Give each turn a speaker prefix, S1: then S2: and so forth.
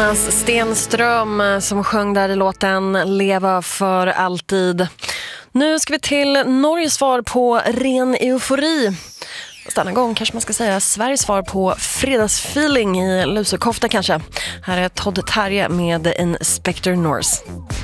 S1: Thomas Stenström som sjöng där i låten Leva för alltid. Nu ska vi till Norges svar på ren eufori. Denna gång kanske man ska säga Sveriges svar på fredagsfeeling i lusekofta kanske. Här är Todd Terje med Inspector Norse.